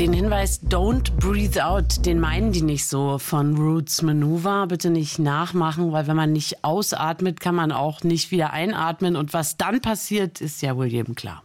Den Hinweis Don't Breathe Out, den meinen die nicht so von Roots Maneuver. Bitte nicht nachmachen, weil wenn man nicht ausatmet, kann man auch nicht wieder einatmen. Und was dann passiert, ist ja wohl jedem klar.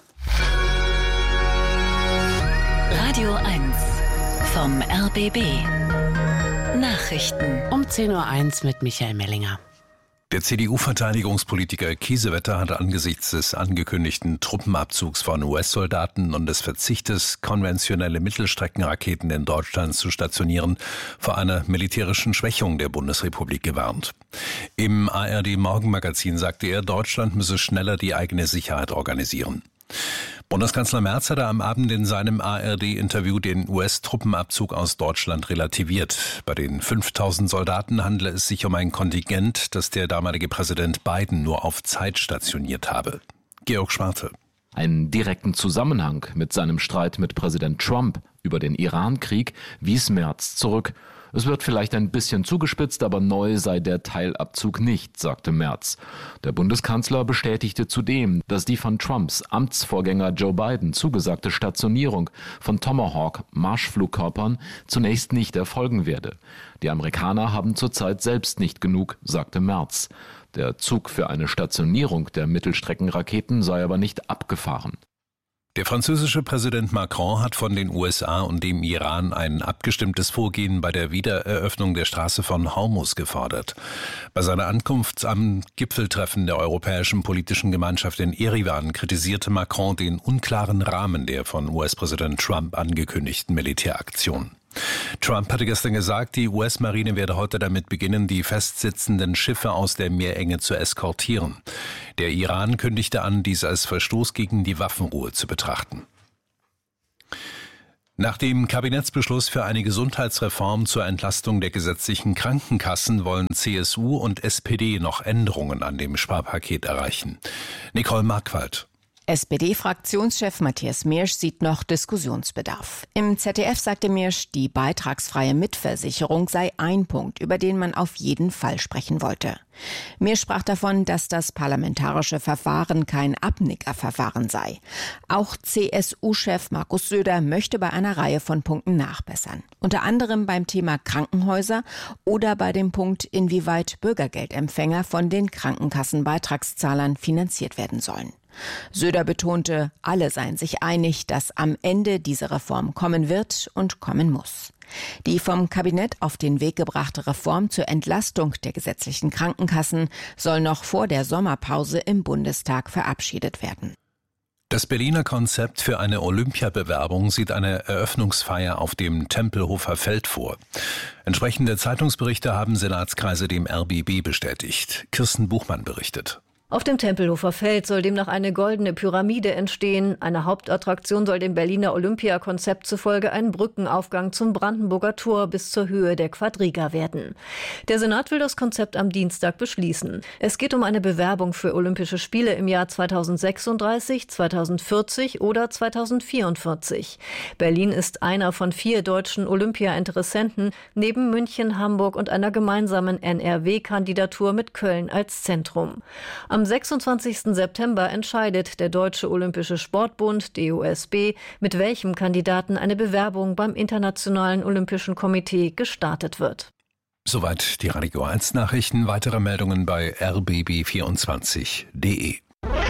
Radio 1 vom RBB. Nachrichten. Um 10.01 Uhr mit Michael Mellinger. Der CDU-Verteidigungspolitiker Kiesewetter hat angesichts des angekündigten Truppenabzugs von US-Soldaten und des Verzichtes, konventionelle Mittelstreckenraketen in Deutschland zu stationieren, vor einer militärischen Schwächung der Bundesrepublik gewarnt. Im ARD-Morgenmagazin sagte er, Deutschland müsse schneller die eigene Sicherheit organisieren. Bundeskanzler Merz hatte am Abend in seinem ARD-Interview den US-Truppenabzug aus Deutschland relativiert. Bei den 5000 Soldaten handele es sich um ein Kontingent, das der damalige Präsident Biden nur auf Zeit stationiert habe. Georg Schwarte. Einen direkten Zusammenhang mit seinem Streit mit Präsident Trump über den Iran-Krieg wies Merz zurück. Es wird vielleicht ein bisschen zugespitzt, aber neu sei der Teilabzug nicht, sagte Merz. Der Bundeskanzler bestätigte zudem, dass die von Trumps Amtsvorgänger Joe Biden zugesagte Stationierung von Tomahawk-Marschflugkörpern zunächst nicht erfolgen werde. Die Amerikaner haben zurzeit selbst nicht genug, sagte Merz. Der Zug für eine Stationierung der Mittelstreckenraketen sei aber nicht abgefahren. Der französische Präsident Macron hat von den USA und dem Iran ein abgestimmtes Vorgehen bei der Wiedereröffnung der Straße von Hormuz gefordert. Bei seiner Ankunft am Gipfeltreffen der Europäischen Politischen Gemeinschaft in Erivan kritisierte Macron den unklaren Rahmen der von US-Präsident Trump angekündigten Militäraktion. Trump hatte gestern gesagt, die US-Marine werde heute damit beginnen, die festsitzenden Schiffe aus der Meerenge zu eskortieren. Der Iran kündigte an, dies als Verstoß gegen die Waffenruhe zu betrachten. Nach dem Kabinettsbeschluss für eine Gesundheitsreform zur Entlastung der gesetzlichen Krankenkassen wollen CSU und SPD noch Änderungen an dem Sparpaket erreichen. Nicole Markwald. SPD-Fraktionschef Matthias Miersch sieht noch Diskussionsbedarf. Im ZDF sagte Miersch, die beitragsfreie Mitversicherung sei ein Punkt, über den man auf jeden Fall sprechen wollte. Miersch sprach davon, dass das parlamentarische Verfahren kein Abnickerverfahren sei. Auch CSU-Chef Markus Söder möchte bei einer Reihe von Punkten nachbessern. Unter anderem beim Thema Krankenhäuser oder bei dem Punkt, inwieweit Bürgergeldempfänger von den Krankenkassenbeitragszahlern finanziert werden sollen. Söder betonte, alle seien sich einig, dass am Ende diese Reform kommen wird und kommen muss. Die vom Kabinett auf den Weg gebrachte Reform zur Entlastung der gesetzlichen Krankenkassen soll noch vor der Sommerpause im Bundestag verabschiedet werden. Das Berliner Konzept für eine Olympiabewerbung sieht eine Eröffnungsfeier auf dem Tempelhofer Feld vor. Entsprechende Zeitungsberichte haben Senatskreise dem RBB bestätigt. Kirsten Buchmann berichtet. Auf dem Tempelhofer Feld soll demnach eine goldene Pyramide entstehen. Eine Hauptattraktion soll dem Berliner Olympiakonzept zufolge ein Brückenaufgang zum Brandenburger Tor bis zur Höhe der Quadriga werden. Der Senat will das Konzept am Dienstag beschließen. Es geht um eine Bewerbung für Olympische Spiele im Jahr 2036, 2040 oder 2044. Berlin ist einer von 4 deutschen Olympia-Interessenten, neben München, Hamburg und einer gemeinsamen NRW-Kandidatur mit Köln als Zentrum. Am 26. September entscheidet der Deutsche Olympische Sportbund, DOSB, mit welchem Kandidaten eine Bewerbung beim Internationalen Olympischen Komitee gestartet wird. Soweit die Radio 1 Nachrichten. Weitere Meldungen bei rbb24.de.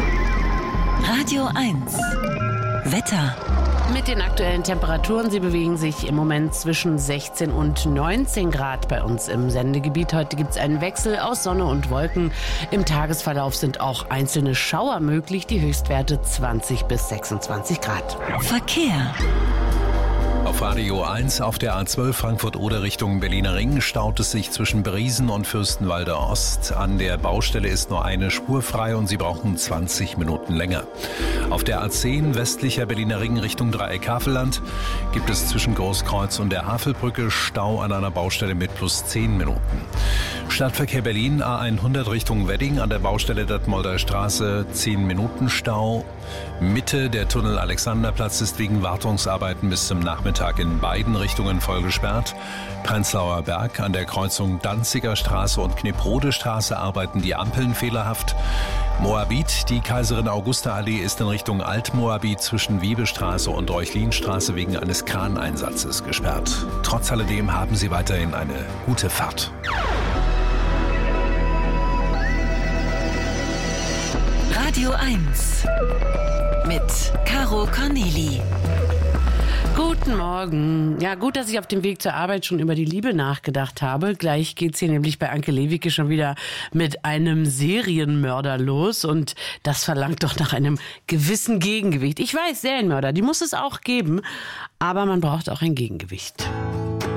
Radio 1 Wetter. Mit den aktuellen Temperaturen, sie bewegen sich im Moment zwischen 16 und 19 Grad bei uns im Sendegebiet. Heute gibt es einen Wechsel aus Sonne und Wolken. Im Tagesverlauf sind auch einzelne Schauer möglich, die Höchstwerte 20 bis 26 Grad. Verkehr. Auf Radio 1 auf der A12 Frankfurt-Oder Richtung Berliner Ring staut es sich zwischen Briesen und Fürstenwalder Ost. An der Baustelle ist nur eine Spur frei und Sie brauchen 20 Minuten länger. Auf der A10 westlicher Berliner Ring Richtung Dreieck Havelland gibt es zwischen Großkreuz und der Havelbrücke Stau an einer Baustelle mit plus 10 Minuten. Stadtverkehr Berlin A100 Richtung Wedding an der Baustelle Detmolder Straße 10 Minuten Stau. Mitte der Tunnel Alexanderplatz ist wegen Wartungsarbeiten bis zum Nachmittag in beiden Richtungen voll gesperrt. Prenzlauer Berg an der Kreuzung Danziger Straße und Kniprode Straße arbeiten die Ampeln fehlerhaft. Moabit, die Kaiserin-Augusta-Allee ist in Richtung Altmoabit zwischen Wiebestraße und Reuchlinstraße wegen eines Kraneinsatzes gesperrt. Trotz alledem haben Sie weiterhin eine gute Fahrt. Radio 1 mit Caro Corneli. Guten Morgen. Ja, gut, dass ich auf dem Weg zur Arbeit schon über die Liebe nachgedacht habe. Gleich geht's hier nämlich bei Anke Lewicke schon wieder mit einem Serienmörder los. Und das verlangt doch nach einem gewissen Gegengewicht. Ich weiß, Serienmörder, die muss es auch geben. Aber man braucht auch ein Gegengewicht.